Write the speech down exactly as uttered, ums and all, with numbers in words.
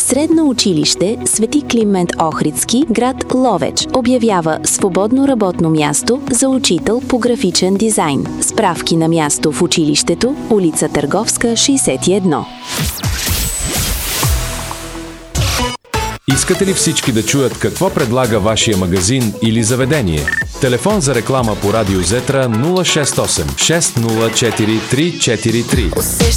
Средно училище Свети Климент Охридски, град Ловеч, обявява свободно работно място за учител по графичен дизайн. Справки на място в училището, улица Търговска, шейсет и едно. Искате ли всички да чуят какво предлага вашия магазин или заведение? Телефон за реклама по Радио Зетра нула шест осем шест нула четири три четири три.